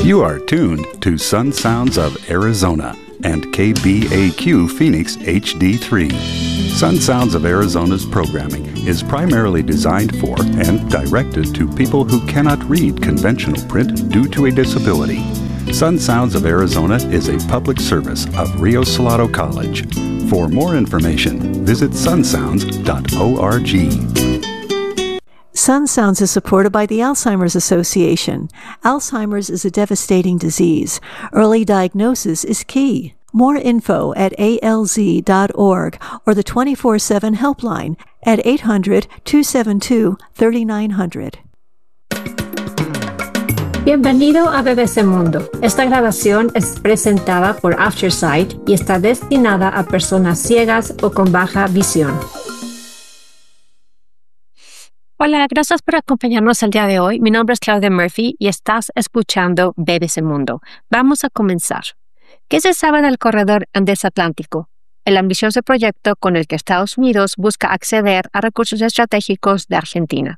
You are tuned to Sun Sounds of Arizona and KBAQ Phoenix HD3. Sun Sounds of Arizona's programming is primarily designed for and directed to people who cannot read conventional print due to a disability. Sun Sounds of Arizona is a public service of Rio Salado College. For more information, visit sunsounds.org. Sun Sounds is supported by the Alzheimer's Association. Alzheimer's is a devastating disease. Early diagnosis is key. More info at alz.org or the 24/7 helpline at 800-272-3900. Bienvenido a BBC Mundo. Esta grabación es presentada por Aftersight y está destinada a personas ciegas o con baja visión. Hola, gracias por acompañarnos el día de hoy. Mi nombre es Claudia Murphy y estás escuchando BBC Mundo. Vamos a comenzar. ¿Qué se sabe del corredor Andes Atlántico? El ambicioso proyecto con el que Estados Unidos busca acceder a recursos estratégicos de Argentina.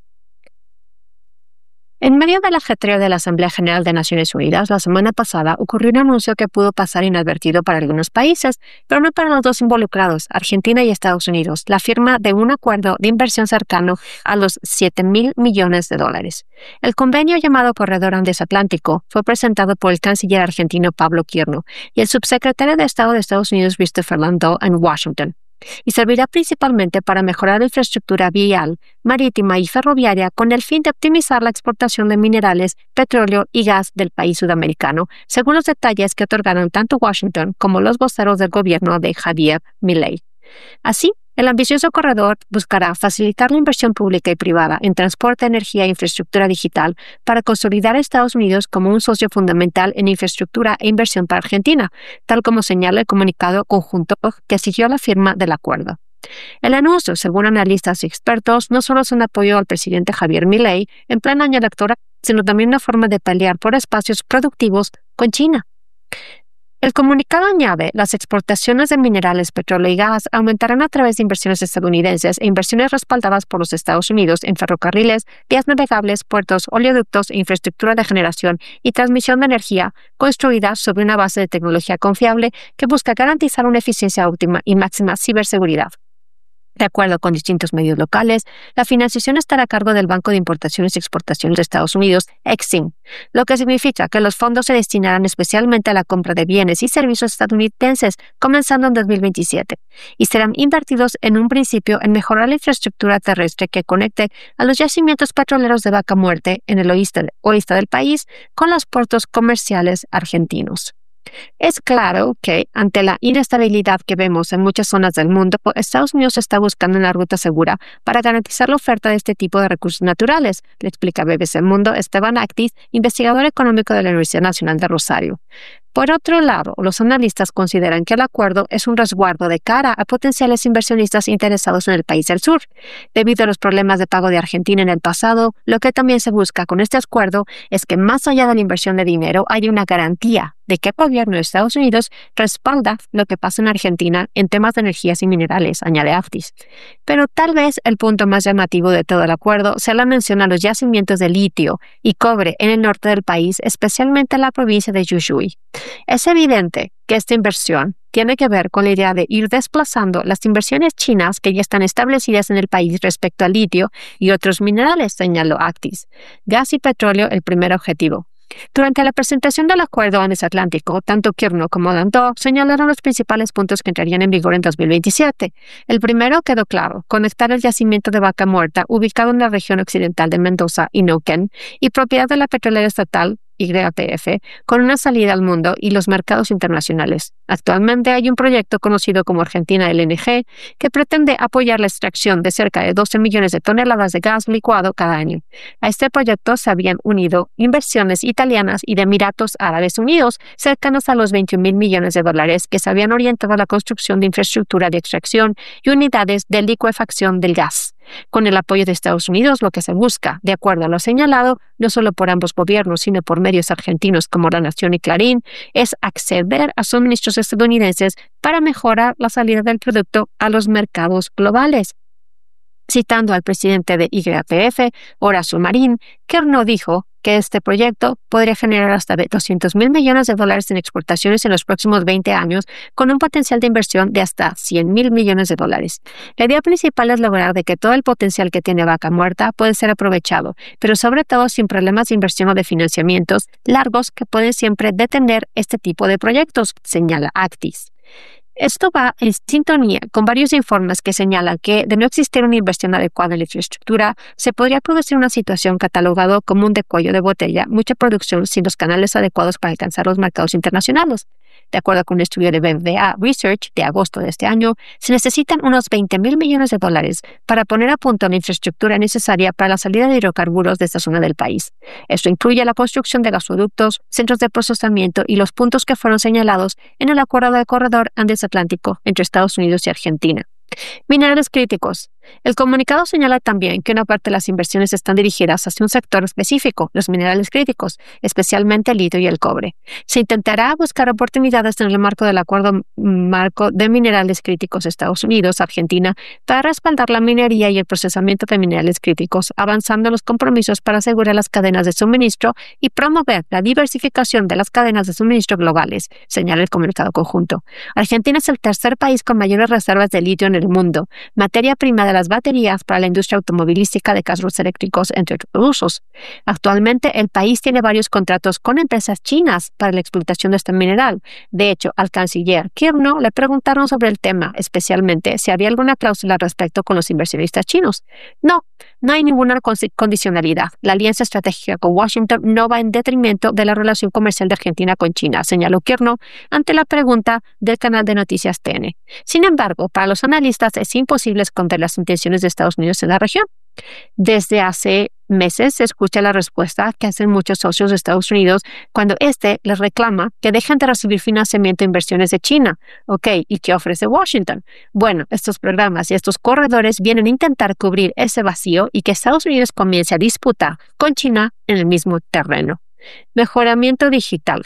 En medio del ajetreo de la Asamblea General de Naciones Unidas, la semana pasada ocurrió un anuncio que pudo pasar inadvertido para algunos países, pero no para los dos involucrados, Argentina y Estados Unidos, la firma de un acuerdo de inversión cercano a los $7,000 millones. El convenio llamado Corredor Andes Atlántico fue presentado por el canciller argentino Pablo Quirno y el subsecretario de Estado de Estados Unidos Christopher Landau en Washington, y servirá principalmente para mejorar la infraestructura vial, marítima y ferroviaria con el fin de optimizar la exportación de minerales, petróleo y gas del país sudamericano, según los detalles que otorgaron tanto Washington como los voceros del gobierno de Javier Milei. Así, el ambicioso corredor buscará facilitar la inversión pública y privada en transporte, energía e infraestructura digital para consolidar a Estados Unidos como un socio fundamental en infraestructura e inversión para Argentina, tal como señala el comunicado conjunto que siguió la firma del acuerdo. El anuncio, según analistas y expertos, no solo es un apoyo al presidente Javier Milei en pleno año electoral, sino también una forma de pelear por espacios productivos con China. El comunicado añade, las exportaciones de minerales, petróleo y gas aumentarán a través de inversiones estadounidenses e inversiones respaldadas por los Estados Unidos en ferrocarriles, vías navegables, puertos, oleoductos e infraestructura de generación y transmisión de energía construida sobre una base de tecnología confiable que busca garantizar una eficiencia óptima y máxima ciberseguridad. De acuerdo con distintos medios locales, la financiación estará a cargo del Banco de Importaciones y Exportaciones de Estados Unidos, EXIM, lo que significa que los fondos se destinarán especialmente a la compra de bienes y servicios estadounidenses, comenzando en 2027, y serán invertidos en un principio en mejorar la infraestructura terrestre que conecte a los yacimientos petroleros de Vaca Muerta en el oeste del país con los puertos comerciales argentinos. Es claro que, ante la inestabilidad que vemos en muchas zonas del mundo, Estados Unidos está buscando una ruta segura para garantizar la oferta de este tipo de recursos naturales, le explica BBC Mundo Esteban Actis, investigador económico de la Universidad Nacional de Rosario. Por otro lado, los analistas consideran que el acuerdo es un resguardo de cara a potenciales inversionistas interesados en el país del sur. Debido a los problemas de pago de Argentina en el pasado, lo que también se busca con este acuerdo es que más allá de la inversión de dinero haya una garantía de que el gobierno de Estados Unidos respalda lo que pasa en Argentina en temas de energías y minerales, añade Actis. Pero tal vez el punto más llamativo de todo el acuerdo sea la mención a los yacimientos de litio y cobre en el norte del país, especialmente en la provincia de Jujuy. Es evidente que esta inversión tiene que ver con la idea de ir desplazando las inversiones chinas que ya están establecidas en el país respecto al litio y otros minerales, señaló Actis. Gas y petróleo el primer objetivo. Durante la presentación del Acuerdo Andes Atlántico, tanto Quirno como Landau señalaron los principales puntos que entrarían en vigor en 2027. El primero quedó claro: conectar el yacimiento de Vaca Muerta, ubicado en la región occidental de Mendoza y Neuquén, y propiedad de la petrolera estatal YPF, con una salida al mundo y los mercados internacionales. Actualmente hay un proyecto conocido como Argentina LNG que pretende apoyar la extracción de cerca de 12 millones de toneladas de gas licuado cada año. A este proyecto se habían unido inversiones italianas y de Emiratos Árabes Unidos cercanos a los $21,000 millones que se habían orientado a la construcción de infraestructura de extracción y unidades de licuefacción del gas. Con el apoyo de Estados Unidos, lo que se busca, de acuerdo a lo señalado, no solo por ambos gobiernos, sino por medios argentinos como La Nación y Clarín, es acceder a suministros estadounidenses para mejorar la salida del producto a los mercados globales. Citando al presidente de YPF, Horacio Marín, Kiernan dijo que este proyecto podría generar hasta $200,000 millones en exportaciones en los próximos 20 años, con un potencial de inversión de hasta $100,000 millones. La idea principal es lograr de que todo el potencial que tiene Vaca Muerta puede ser aprovechado, pero sobre todo sin problemas de inversión o de financiamientos largos que pueden siempre detener este tipo de proyectos, señala Actis. Esto va en sintonía con varios informes que señalan que, de no existir una inversión adecuada en la infraestructura, se podría producir una situación catalogada como un de cuello de botella, mucha producción sin los canales adecuados para alcanzar los mercados internacionales. De acuerdo con un estudio de BBVA Research de agosto de este año, se necesitan unos $20,000 millones para poner a punto la infraestructura necesaria para la salida de hidrocarburos de esta zona del país. Esto incluye la construcción de gasoductos, centros de procesamiento y los puntos que fueron señalados en el acuerdo del corredor Andes-Atlántico entre Estados Unidos y Argentina. Minerales críticos. El comunicado señala también que una parte de las inversiones están dirigidas hacia un sector específico, los minerales críticos, especialmente el litio y el cobre. Se intentará buscar oportunidades en el marco del Acuerdo Marco de Minerales Críticos Estados Unidos-Argentina para respaldar la minería y el procesamiento de minerales críticos, avanzando en los compromisos para asegurar las cadenas de suministro y promover la diversificación de las cadenas de suministro globales, señala el comunicado conjunto. Argentina es el tercer país con mayores reservas de litio en el mundo, materia prima de las baterías para la industria automovilística de carros eléctricos, entre otros usos. Actualmente, el país tiene varios contratos con empresas chinas para la explotación de este mineral. De hecho, al canciller Kiernan le preguntaron sobre el tema, especialmente si había alguna cláusula al respecto con los inversionistas chinos. No hay ninguna condicionalidad. La alianza estratégica con Washington no va en detrimento de la relación comercial de Argentina con China, señaló Kiernan ante la pregunta del canal de noticias TN. Sin embargo, para los analistas es imposible esconder las intenciones de Estados Unidos en la región. Desde hace meses se escucha la respuesta que hacen muchos socios de Estados Unidos cuando les reclama que dejen de recibir financiamiento e inversiones de China. ¿Y qué ofrece Washington? Bueno, estos programas y estos corredores vienen a intentar cubrir ese vacío y que Estados Unidos comience a disputar con China en el mismo terreno. Mejoramiento digital.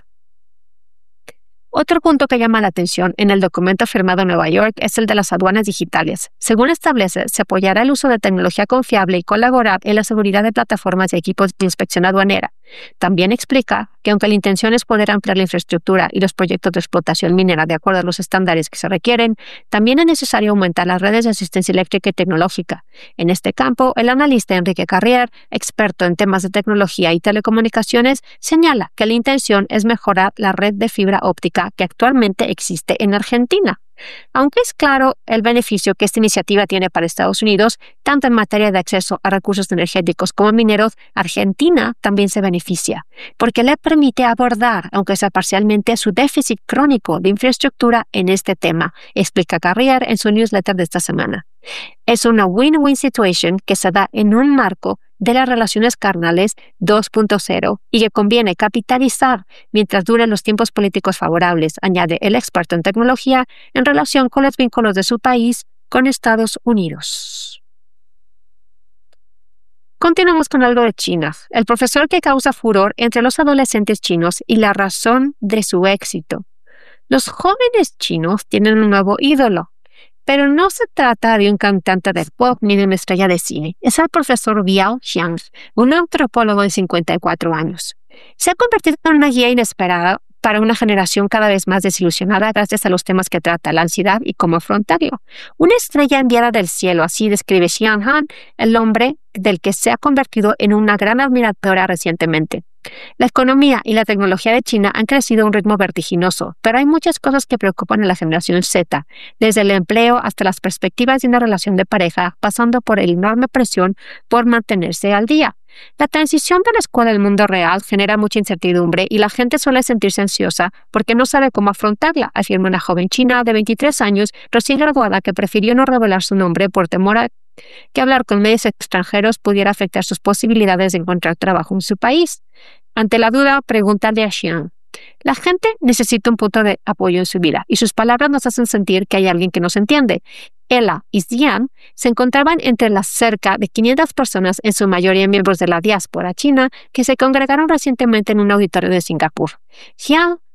Otro punto que llama la atención en el documento firmado en Nueva York es el de las aduanas digitales. Según establece, se apoyará el uso de tecnología confiable y colaborar en la seguridad de plataformas y equipos de inspección aduanera. También explica que aunque la intención es poder ampliar la infraestructura y los proyectos de explotación minera de acuerdo a los estándares que se requieren, también es necesario aumentar las redes de asistencia eléctrica y tecnológica. En este campo, el analista Enrique Carrier, experto en temas de tecnología y telecomunicaciones, señala que la intención es mejorar la red de fibra óptica que actualmente existe en Argentina. Aunque es claro el beneficio que esta iniciativa tiene para Estados Unidos, tanto en materia de acceso a recursos energéticos como mineros, Argentina también se beneficia, porque le permite abordar, aunque sea parcialmente, su déficit crónico de infraestructura en este tema, explica Carrier en su newsletter de esta semana. Es una win-win situation que se da en un marco de las relaciones carnales 2.0 y que conviene capitalizar mientras duren los tiempos políticos favorables, añade el experto en tecnología en relación con los vínculos de su país con Estados Unidos. Continuamos con algo de China. El profesor que causa furor entre los adolescentes chinos y la razón de su éxito. Los jóvenes chinos tienen un nuevo ídolo. Pero no se trata de un cantante de pop ni de una estrella de cine. Es el profesor Biao Xiang, un antropólogo de 54 años. Se ha convertido en una guía inesperada para una generación cada vez más desilusionada gracias a los temas que trata, la ansiedad y cómo afrontarlo. Una estrella enviada del cielo, así describe Xiang Han, el hombre del que se ha convertido en una gran admiradora recientemente. La economía y la tecnología de China han crecido a un ritmo vertiginoso, pero hay muchas cosas que preocupan a la generación Z, desde el empleo hasta las perspectivas de una relación de pareja, pasando por la enorme presión por mantenerse al día. La transición de la escuela al mundo real genera mucha incertidumbre y la gente suele sentirse ansiosa porque no sabe cómo afrontarla, afirma una joven china de 23 años recién graduada que prefirió no revelar su nombre por temor a que hablar con medios extranjeros pudiera afectar sus posibilidades de encontrar trabajo en su país. Ante la duda, pregúntale a Xiang. La gente necesita un punto de apoyo en su vida y sus palabras nos hacen sentir que hay alguien que nos entiende. Ella y Xiang se encontraban entre las cerca de 500 personas, en su mayoría miembros de la diáspora china, que se congregaron recientemente en un auditorio de Singapur. Xiang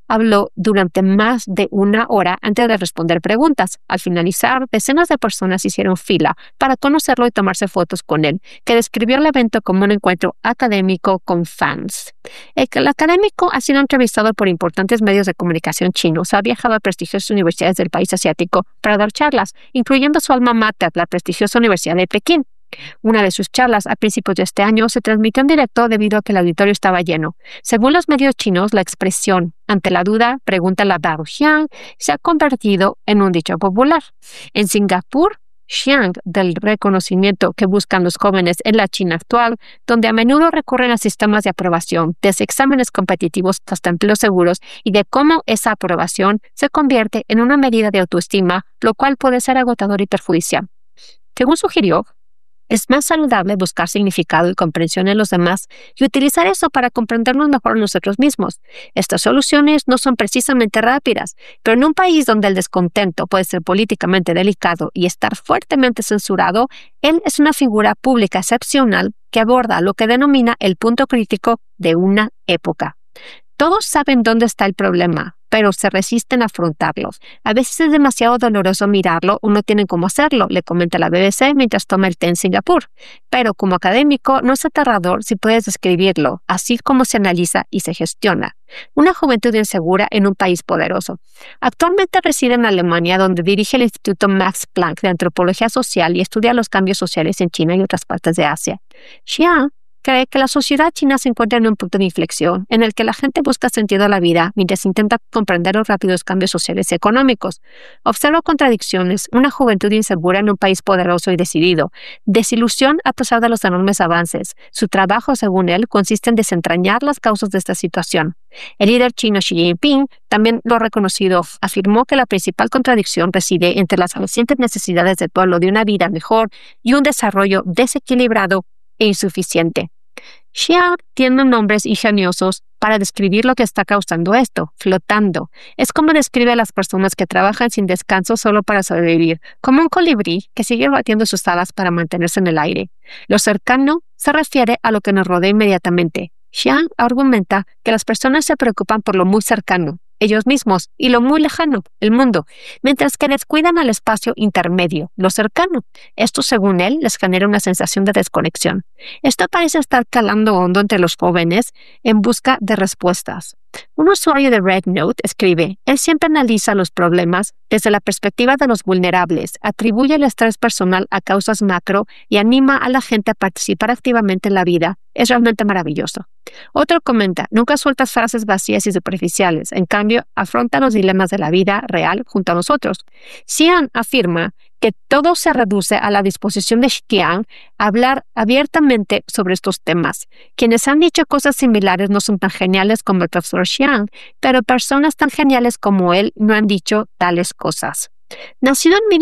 habló durante más de 1 hora antes de responder preguntas. Al finalizar, decenas de personas hicieron fila para conocerlo y tomarse fotos con él, que describió el evento como un encuentro académico con fans. El académico ha sido entrevistado por importantes medios de comunicación chinos, ha viajado a prestigiosas universidades del país asiático para dar charlas, incluyendo su alma mater, la prestigiosa Universidad de Pekín. Una de sus charlas a principios de este año se transmitió en directo debido a que el auditorio estaba lleno. Según los medios chinos, la expresión "ante la duda, pregúntale a Bao Xiang" se ha convertido en un dicho popular. En Singapur, Xiang, del reconocimiento que buscan los jóvenes en la China actual, donde a menudo recurren a sistemas de aprobación, desde exámenes competitivos hasta empleos seguros, y de cómo esa aprobación se convierte en una medida de autoestima, lo cual puede ser agotador y perjudicial. Según sugirió, es más saludable buscar significado y comprensión en los demás y utilizar eso para comprendernos mejor a nosotros mismos. Estas soluciones no son precisamente rápidas, pero en un país donde el descontento puede ser políticamente delicado y estar fuertemente censurado, él es una figura pública excepcional que aborda lo que denomina el punto crítico de una época. Todos saben dónde está el problema, pero se resisten a afrontarlos. A veces es demasiado doloroso mirarlo o no tienen cómo hacerlo, le comenta la BBC mientras toma el té en Singapur. Pero como académico no es aterrador si puedes describirlo, así como se analiza y se gestiona. Una juventud insegura en un país poderoso. Actualmente reside en Alemania, donde dirige el Instituto Max Planck de Antropología Social y estudia los cambios sociales en China y otras partes de Asia. Xiang cree que la sociedad china se encuentra en un punto de inflexión en el que la gente busca sentido a la vida mientras intenta comprender los rápidos cambios sociales y económicos. Observa contradicciones, una juventud insegura en un país poderoso y decidido, desilusión a pesar de los enormes avances. Su trabajo, según él, consiste en desentrañar las causas de esta situación. El líder chino Xi Jinping, también lo reconocido, afirmó que la principal contradicción reside entre las crecientes necesidades del pueblo de una vida mejor y un desarrollo desequilibrado e insuficiente. Xiang tiene nombres ingeniosos para describir lo que está causando esto: flotando. Es como describe a las personas que trabajan sin descanso solo para sobrevivir, como un colibrí que sigue batiendo sus alas para mantenerse en el aire. Lo cercano se refiere a lo que nos rodea inmediatamente. Xiang argumenta que las personas se preocupan por lo muy cercano, ellos mismos, y lo muy lejano, el mundo, mientras que descuidan al espacio intermedio, lo cercano. Esto, según él, les genera una sensación de desconexión. Esto parece estar calando hondo entre los jóvenes en busca de respuestas. Un usuario de RedNote escribe: él siempre analiza los problemas desde la perspectiva de los vulnerables, atribuye el estrés personal a causas macro y anima a la gente a participar activamente en la vida. Es realmente maravilloso. Otro comenta: nunca sueltas frases vacías y superficiales, en cambio, afronta los dilemas de la vida real junto a nosotros. Xiang afirma que todo se reduce a la disposición de Xiang a hablar abiertamente sobre estos temas. Quienes han dicho cosas similares no son tan geniales como el profesor Xiang, pero personas tan geniales como él no han dicho tales cosas. Nacido en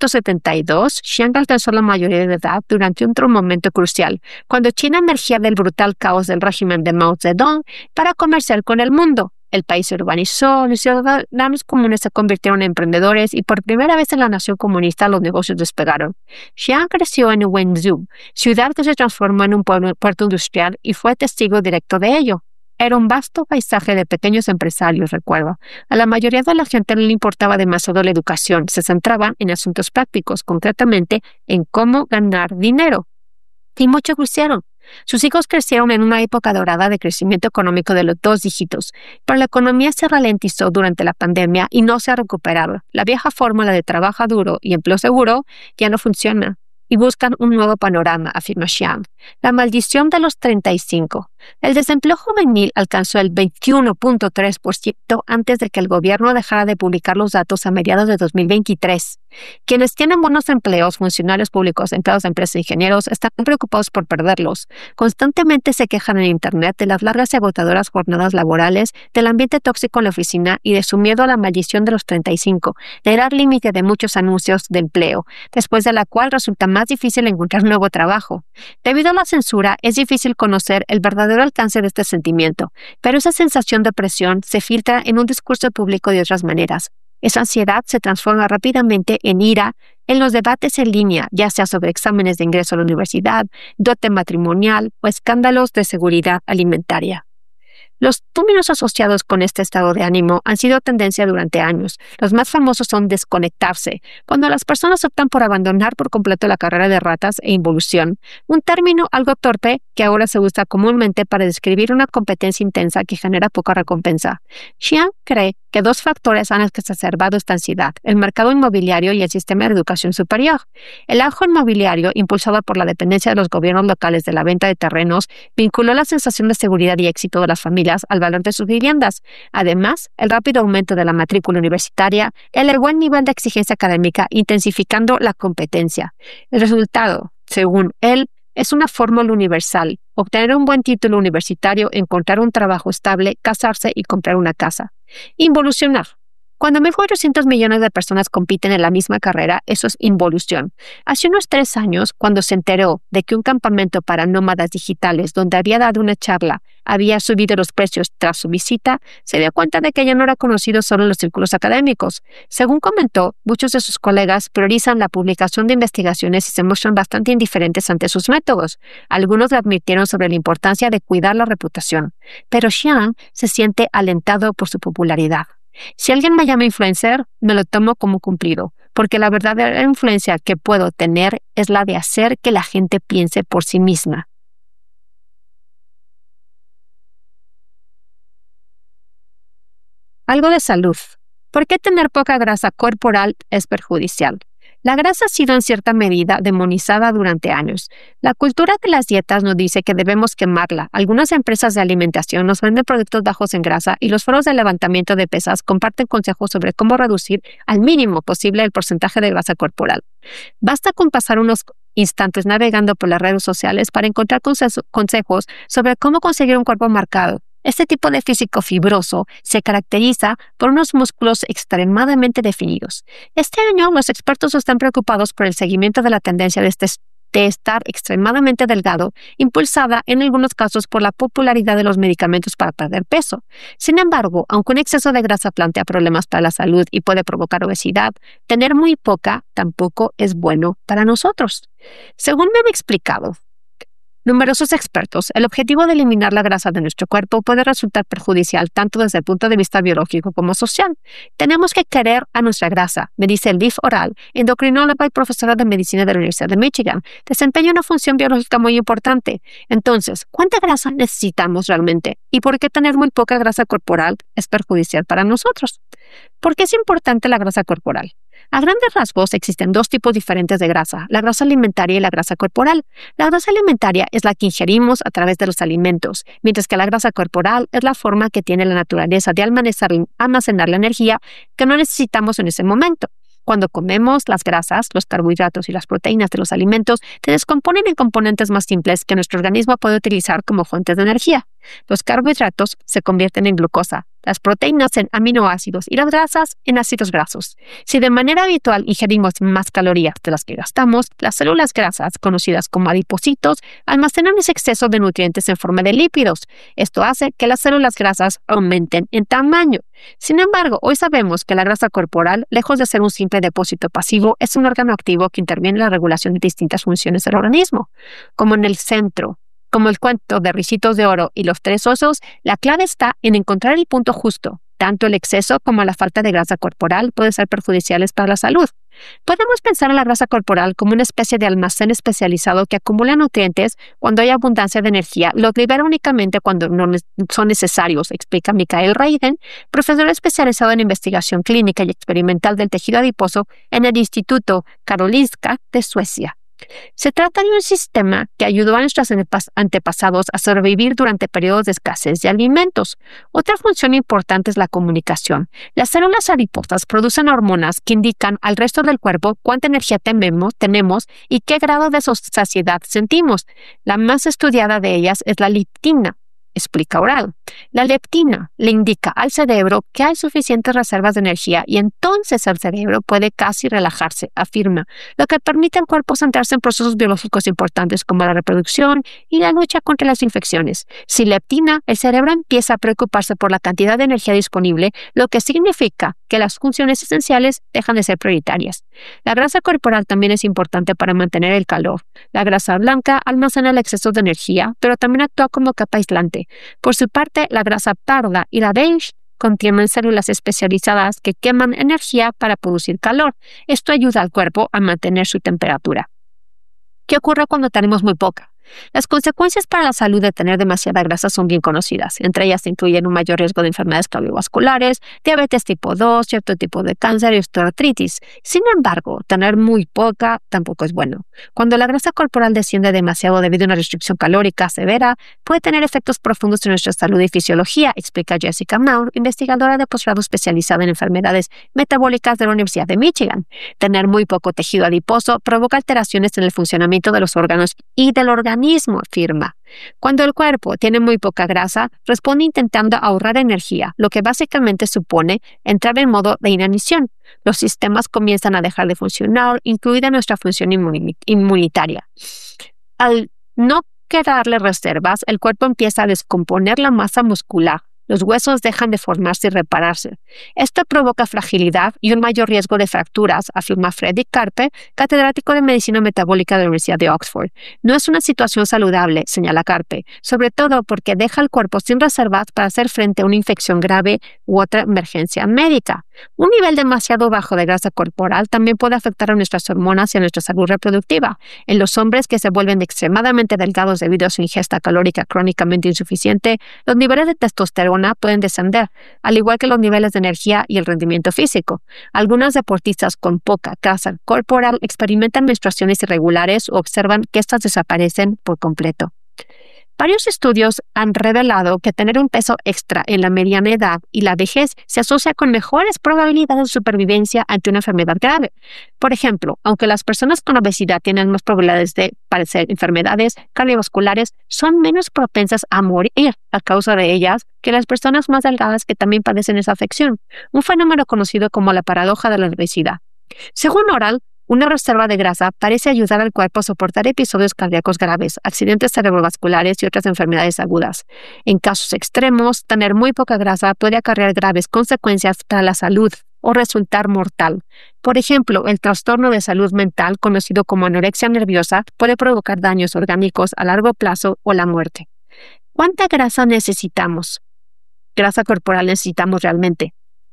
1972, Xiang alcanzó la mayoría de edad durante otro momento crucial, cuando China emergía del brutal caos del régimen de Mao Zedong para comerciar con el mundo. El país se urbanizó, los ciudadanos comunes se convirtieron en emprendedores y por primera vez en la nación comunista los negocios despegaron. Xiang creció en Wenzhou, ciudad que se transformó en un puerto industrial, y fue testigo directo de ello. Era un vasto paisaje de pequeños empresarios, recuerdo. A la mayoría de la gente no le importaba demasiado la educación, se centraban en asuntos prácticos, concretamente en cómo ganar dinero. Y muchos lo hicieron. Sus hijos crecieron en una época dorada de crecimiento económico de los 2 dígitos, pero la economía se ralentizó durante la pandemia y no se ha recuperado. La vieja fórmula de trabajo duro y empleo seguro ya no funciona, y buscan un nuevo panorama, afirma Xiang. La maldición de los 35. El desempleo juvenil alcanzó el 21.3% antes de que el gobierno dejara de publicar los datos a mediados de 2023. Quienes tienen buenos empleos, funcionarios públicos, empleados de empresas e ingenieros, están preocupados por perderlos. Constantemente se quejan en Internet de las largas y agotadoras jornadas laborales, del ambiente tóxico en la oficina y de su miedo a la maldición de los 35, la edad límite de muchos anuncios de empleo, después de la cual resulta más difícil encontrar un nuevo trabajo. Debido a la censura, es difícil conocer el verdadero alcance de este sentimiento, pero esa sensación de presión se filtra en un discurso público de otras maneras. Esa ansiedad se transforma rápidamente en ira en los debates en línea, ya sea sobre exámenes de ingreso a la universidad, dote matrimonial o escándalos de seguridad alimentaria. Los términos asociados con este estado de ánimo han sido tendencia durante años. Los más famosos son desconectarse, cuando las personas optan por abandonar por completo la carrera de ratas, e involución, un término algo torpe que ahora se usa comúnmente para describir una competencia intensa que genera poca recompensa. Xian cree que 2 factores han exacerbado esta ansiedad: el mercado inmobiliario y el sistema de educación superior. El auge inmobiliario, impulsado por la dependencia de los gobiernos locales de la venta de terrenos, vinculó la sensación de seguridad y éxito de las familias al valor de sus viviendas. Además, el rápido aumento de la matrícula universitaria elevó el nivel de exigencia académica, intensificando la competencia. El resultado, según él, es una fórmula universal: obtener un buen título universitario, encontrar un trabajo estable, casarse y comprar una casa. Involucionar. Cuando 1.400 millones de personas compiten en la misma carrera, eso es involución. Hace unos 3 años, cuando se enteró de que un campamento para nómadas digitales donde había dado una charla había subido los precios tras su visita, se dio cuenta de que ya no era conocido solo en los círculos académicos. Según comentó, muchos de sus colegas priorizan la publicación de investigaciones y se muestran bastante indiferentes ante sus métodos. Algunos le advirtieron sobre la importancia de cuidar la reputación, pero Xian se siente alentado por su popularidad. Si alguien me llama influencer, me lo tomo como cumplido, porque la verdadera influencia que puedo tener es la de hacer que la gente piense por sí misma. Algo de salud. ¿Por qué tener poca grasa corporal es perjudicial? La grasa ha sido en cierta medida demonizada durante años. La cultura de las dietas nos dice que debemos quemarla. Algunas empresas de alimentación nos venden productos bajos en grasa y los foros de levantamiento de pesas comparten consejos sobre cómo reducir al mínimo posible el porcentaje de grasa corporal. Basta con pasar unos instantes navegando por las redes sociales para encontrar consejos sobre cómo conseguir un cuerpo marcado. Este tipo de físico fibroso se caracteriza por unos músculos extremadamente definidos. Este año, los expertos están preocupados por el seguimiento de la tendencia de estar extremadamente delgado, impulsada en algunos casos por la popularidad de los medicamentos para perder peso. Sin embargo, aunque un exceso de grasa plantea problemas para la salud y puede provocar obesidad, tener muy poca tampoco es bueno para nosotros. Según me han explicado numerosos expertos, el objetivo de eliminar la grasa de nuestro cuerpo puede resultar perjudicial tanto desde el punto de vista biológico como social. Tenemos que querer a nuestra grasa, me dice Liv Oral, endocrinóloga y profesora de medicina de la Universidad de Michigan. Desempeña una función biológica muy importante. Entonces, ¿cuánta grasa necesitamos realmente? ¿Y por qué tener muy poca grasa corporal es perjudicial para nosotros? ¿Por qué es importante la grasa corporal? A grandes rasgos existen 2 tipos diferentes de grasa, la grasa alimentaria y la grasa corporal. La grasa alimentaria es la que ingerimos a través de los alimentos, mientras que la grasa corporal es la forma que tiene la naturaleza de almacenar la energía que no necesitamos en ese momento. Cuando comemos, las grasas, los carbohidratos y las proteínas de los alimentos se descomponen en componentes más simples que nuestro organismo puede utilizar como fuentes de energía. Los carbohidratos se convierten en glucosa, las proteínas en aminoácidos y las grasas en ácidos grasos. Si de manera habitual ingerimos más calorías de las que gastamos, las células grasas, conocidas como adipocitos, almacenan ese exceso de nutrientes en forma de lípidos. Esto hace que las células grasas aumenten en tamaño. Sin embargo, hoy sabemos que la grasa corporal, lejos de ser un simple depósito pasivo, es un órgano activo que interviene en la regulación de distintas funciones del organismo. Como en el centro, como el cuento de Ricitos de Oro y los 3 osos, la clave está en encontrar el punto justo. Tanto el exceso como la falta de grasa corporal pueden ser perjudiciales para la salud. Podemos pensar en la grasa corporal como una especie de almacén especializado que acumula nutrientes cuando hay abundancia de energía, los libera únicamente cuando no son necesarios, explica Mikael Reiden, profesor especializado en investigación clínica y experimental del tejido adiposo en el Instituto Karolinska de Suecia. Se trata de un sistema que ayudó a nuestros antepasados a sobrevivir durante periodos de escasez de alimentos. Otra función importante es la comunicación. Las células adiposas producen hormonas que indican al resto del cuerpo cuánta energía tenemos y qué grado de saciedad sentimos. La más estudiada de ellas es la leptina, explica Oral. La leptina le indica al cerebro que hay suficientes reservas de energía y entonces el cerebro puede casi relajarse, afirma, lo que permite al cuerpo centrarse en procesos biológicos importantes como la reproducción y la lucha contra las infecciones. Sin leptina, el cerebro empieza a preocuparse por la cantidad de energía disponible, lo que significa que las funciones esenciales dejan de ser prioritarias. La grasa corporal también es importante para mantener el calor. La grasa blanca almacena el exceso de energía, pero también actúa como capa aislante. Por su parte, la grasa parda y la beige contienen células especializadas que queman energía para producir calor. Esto ayuda al cuerpo a mantener su temperatura. ¿Qué ocurre cuando tenemos muy poca? Las consecuencias para la salud de tener demasiada grasa son bien conocidas. Entre ellas incluyen un mayor riesgo de enfermedades cardiovasculares, diabetes tipo 2, cierto tipo de cáncer y osteoartritis. Sin embargo, tener muy poca tampoco es bueno. Cuando la grasa corporal desciende demasiado debido a una restricción calórica severa, puede tener efectos profundos en nuestra salud y fisiología, explica Jessica Maur, investigadora de posgrado especializada en enfermedades metabólicas de la Universidad de Michigan. Tener muy poco tejido adiposo provoca alteraciones en el funcionamiento de los órganos y del organismo, afirma. Cuando el cuerpo tiene muy poca grasa, responde intentando ahorrar energía, lo que básicamente supone entrar en modo de inanición. Los sistemas comienzan a dejar de funcionar, incluida nuestra función inmunitaria. Al no quedarle reservas, el cuerpo empieza a descomponer la masa muscular. Los huesos dejan de formarse y repararse. Esto provoca fragilidad y un mayor riesgo de fracturas, afirma Fredrik Karpe, catedrático de Medicina Metabólica de la Universidad de Oxford. No es una situación saludable, señala Karpe, sobre todo porque deja al cuerpo sin reservas para hacer frente a una infección grave u otra emergencia médica. Un nivel demasiado bajo de grasa corporal también puede afectar a nuestras hormonas y a nuestra salud reproductiva. En los hombres que se vuelven extremadamente delgados debido a su ingesta calórica crónicamente insuficiente, los niveles de testosterona pueden descender, al igual que los niveles de energía y el rendimiento físico. Algunos deportistas con poca grasa corporal experimentan menstruaciones irregulares o observan que estas desaparecen por completo. Varios estudios han revelado que tener un peso extra en la mediana edad y la vejez se asocia con mejores probabilidades de supervivencia ante una enfermedad grave. Por ejemplo, aunque las personas con obesidad tienen más probabilidades de padecer enfermedades cardiovasculares, son menos propensas a morir a causa de ellas que las personas más delgadas que también padecen esa afección, un fenómeno conocido como la paradoja de la obesidad. Según Oral, una reserva de grasa parece ayudar al cuerpo a soportar episodios cardíacos graves, accidentes cerebrovasculares y otras enfermedades agudas. En casos extremos, tener muy poca grasa puede acarrear graves consecuencias para la salud o resultar mortal. Por ejemplo, el trastorno de salud mental, conocido como anorexia nerviosa, puede provocar daños orgánicos a largo plazo o la muerte. ¿Cuánta grasa necesitamos? Grasa corporal necesitamos realmente.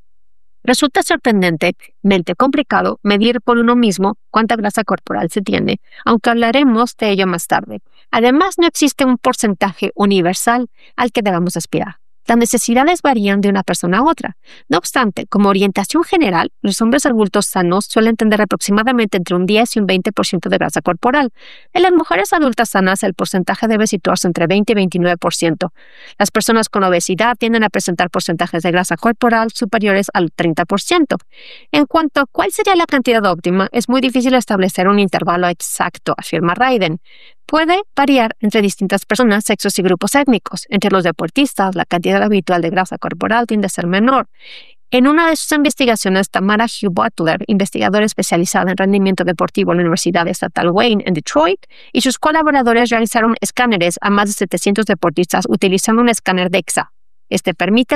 Resulta sorprendentemente complicado medir por uno mismo cuánta grasa corporal se tiene, aunque hablaremos de ello más tarde. Además, no existe un porcentaje universal al que debamos aspirar. Las necesidades varían de una persona a otra. No obstante, como orientación general, los hombres adultos sanos suelen tener aproximadamente entre un 10 y un 20% de grasa corporal. En las mujeres adultas sanas, el porcentaje debe situarse entre 20 y 29%. Las personas con obesidad tienden a presentar porcentajes de grasa corporal superiores al 30%. En cuanto a cuál sería la cantidad óptima, es muy difícil establecer un intervalo exacto, afirma Ryden. Puede variar entre distintas personas, sexos y grupos étnicos. Entre los deportistas, la cantidad habitual de grasa corporal tiende a ser menor. En una de sus investigaciones, Tamara Hugh Butler, investigadora especializada en rendimiento deportivo en la Universidad Estatal Wayne en Detroit, y sus colaboradores realizaron escáneres a más de 700 deportistas utilizando un escáner DEXA. Este permite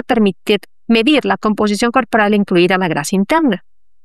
medir la composición corporal e incluir a la grasa interna.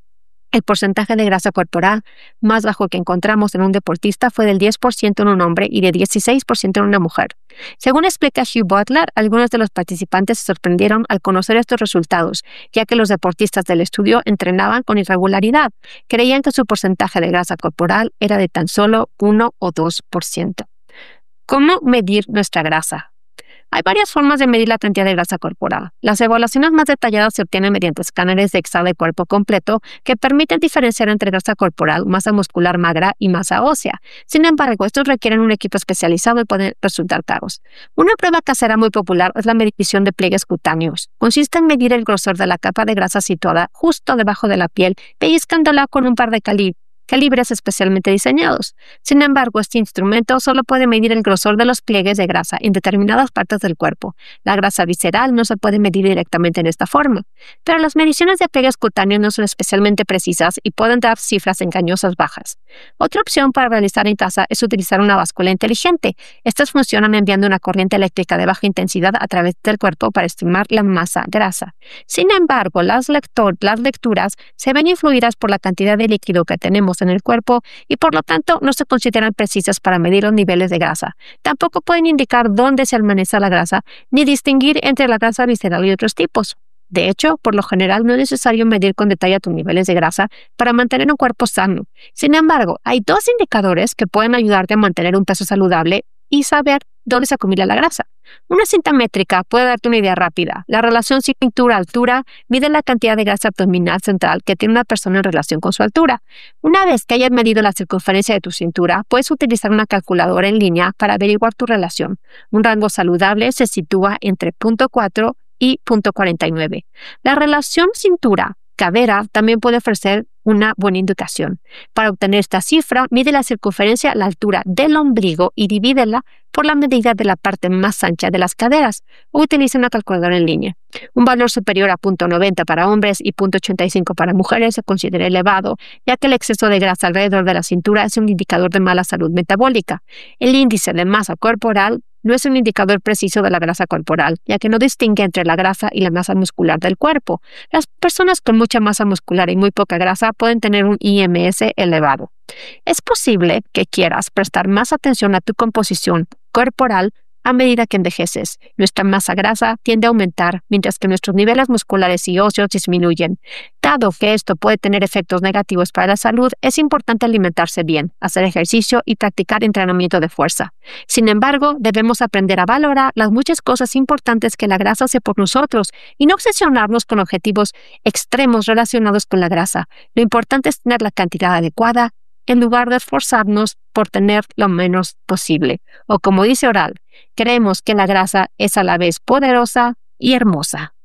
El porcentaje de grasa corporal más bajo que encontramos en un deportista fue del 10% en un hombre y de 16% en una mujer. Según explica Hugh Butler, algunos de los participantes se sorprendieron al conocer estos resultados, ya que los deportistas del estudio entrenaban con irregularidad. Creían que su porcentaje de grasa corporal era de tan solo 1 o 2%. ¿Cómo medir nuestra grasa? Hay varias formas de medir la cantidad de grasa corporal. Las evaluaciones más detalladas se obtienen mediante escáneres DEXA de cuerpo completo que permiten diferenciar entre grasa corporal, masa muscular magra y masa ósea. Sin embargo, estos requieren un equipo especializado y pueden resultar caros. Una prueba casera muy popular es la medición de pliegues cutáneos. Consiste en medir el grosor de la capa de grasa situada justo debajo de la piel, pellizcándola con un par de calibres especialmente diseñados. Sin embargo, este instrumento solo puede medir el grosor de los pliegues de grasa en determinadas partes del cuerpo. La grasa visceral no se puede medir directamente en esta forma, pero las mediciones de pliegues cutáneos no son especialmente precisas y pueden dar cifras engañosas bajas. Otra opción para realizar en casa es utilizar una báscula inteligente. Estas funcionan enviando una corriente eléctrica de baja intensidad a través del cuerpo para estimar la masa grasa. Sin embargo, las lecturas se ven influidas por la cantidad de líquido que tenemos tenemos en el cuerpo y por lo tanto no se consideran precisas para medir los niveles de grasa. Tampoco pueden indicar dónde se almacena la grasa ni distinguir entre la grasa visceral y otros tipos. De hecho, por lo general no es necesario medir con detalle tus niveles de grasa para mantener un cuerpo sano. Sin embargo, hay 2 indicadores que pueden ayudarte a mantener un peso saludable y saber dónde se acumula la grasa. Una cinta métrica puede darte una idea rápida. La relación cintura-altura mide la cantidad de grasa abdominal central que tiene una persona en relación con su altura. Una vez que hayas medido la circunferencia de tu cintura, puedes utilizar una calculadora en línea para averiguar tu relación. Un rango saludable se sitúa entre 0.4 y 0.49. La relación cintura-cadera también puede ofrecer una buena indicación. Para obtener esta cifra, mide la circunferencia a la altura del ombligo y divídela por la medida de la parte más ancha de las caderas o utiliza una calculadora en línea. Un valor superior a 0.90 para hombres y 0.85 para mujeres se considera elevado, ya que el exceso de grasa alrededor de la cintura es un indicador de mala salud metabólica. El índice de masa corporal no es un indicador preciso de la grasa corporal, ya que no distingue entre la grasa y la masa muscular del cuerpo. Las personas con mucha masa muscular y muy poca grasa pueden tener un IMS elevado. Es posible que quieras prestar más atención a tu composición corporal a medida que envejeces. Nuestra masa grasa tiende a aumentar, mientras que nuestros niveles musculares y óseos disminuyen. Dado que esto puede tener efectos negativos para la salud, es importante alimentarse bien, hacer ejercicio y practicar entrenamiento de fuerza. Sin embargo, debemos aprender a valorar las muchas cosas importantes que la grasa hace por nosotros y no obsesionarnos con objetivos extremos relacionados con la grasa. Lo importante es tener la cantidad adecuada en lugar de esforzarnos por tener lo menos posible. O como dice Oral, creemos que la grasa es a la vez poderosa y hermosa.